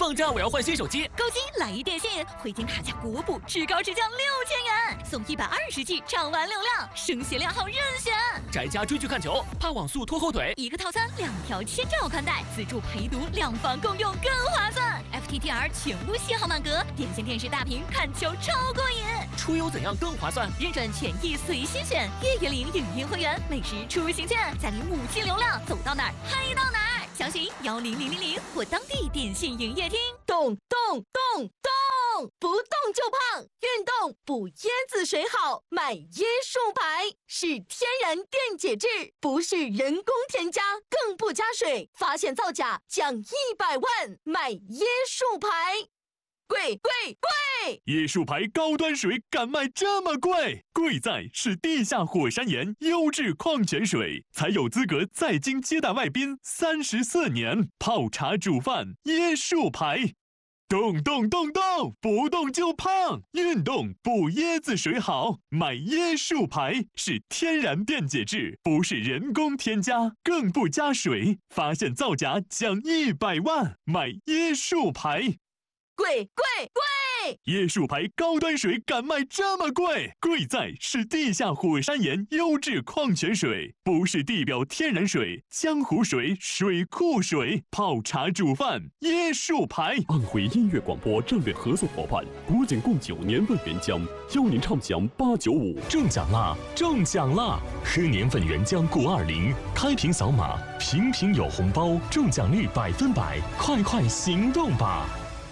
放假我要换新手机， 购机来一电信，回金卡加国补，至高直降6000元，送120G 畅玩流量，声学亮号任选。 宅家追剧看球，怕网速拖后腿， 一个套餐2条千兆宽带，自助陪读，2房共用更划算。FTTR 全屋信号满格，电信电视大屏看球超过瘾。 出游怎样更划算？ 认准权益随心选，月月领影音会员，每日出行券，再领5G流量，走到哪儿嗨到哪儿。详询10000或当地电信营业厅。 动，不动就胖，运动补椰子水好，买椰树牌是天然电解质，不是人工添加，更不加水，发现造假奖100万，买椰树牌。贵！ 椰树牌高端水敢卖这么贵？贵在是地下火山岩优质矿泉水，才有资格在京接待外宾34年。泡茶煮饭，椰树牌。动，不动就胖，运动补椰子水好，买椰树牌是天然电解质，不是人工添加，更不加水，发现造假奖100万，买椰树牌。 贵！ 椰树牌高端水敢卖这么贵？贵在是地下火山岩优质矿泉水，不是地表天然水、江湖水、水库水。泡茶煮饭，椰树牌。 安徽音乐广播战略合作伙伴国景共9年份原浆，邀您畅享895。 中奖啦！喝年份原浆520，开瓶扫码，瓶有红包，中奖率100%，快行动吧！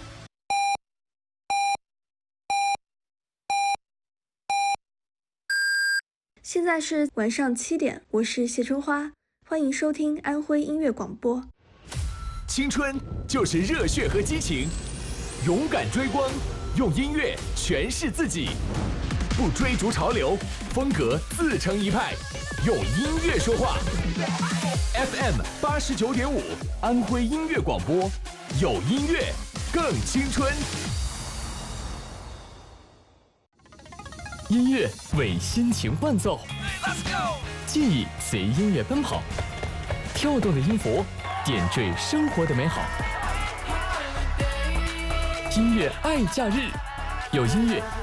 现在是晚上7点，我是谢春花，欢迎收听安徽音乐广播。 青春就是热血和激情，勇敢追光，用音乐诠释自己，不追逐潮流，风格自成一派，用音乐说话。FM 89.5，安徽音乐广播，有音乐更青春。 音乐为心情伴奏，记忆随音乐奔跑，跳动的音符点缀生活的美好。音乐爱假日，有音乐